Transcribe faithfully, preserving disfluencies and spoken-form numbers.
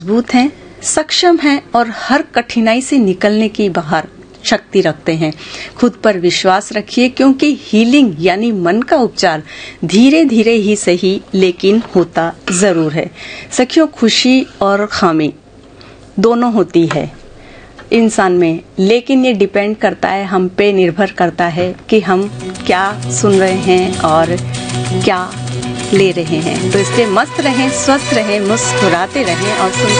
मजबूत हैं, सक्षम हैं और हर कठिनाई से निकलने की बाहर शक्ति रखते हैं। खुद पर विश्वास रखिए क्योंकि हीलिंग यानी मन का उपचार धीरे धीरे ही सही लेकिन होता जरूर है। सखियों, खुशी और खामी दोनों होती है इंसान में, लेकिन ये डिपेंड करता है, हम पे निर्भर करता है कि हम क्या सुन रहे हैं और क्या ले रहे हैं। तो इसलिए मस्त रहें, स्वस्थ रहें, मुस्कुराते रहें और सुनते